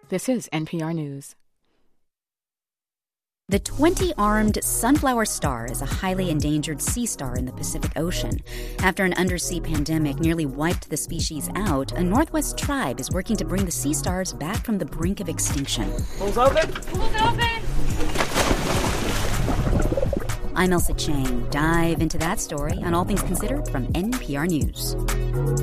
This is NPR News. The 20-armed sunflower star is a highly endangered sea star in the Pacific Ocean. After an undersea pandemic nearly wiped the species out, a Northwest tribe is working to bring the sea stars back from the brink of extinction. Pools open? Pools open! I'm Elsa Chang. Dive into that story on All Things Considered from NPR News.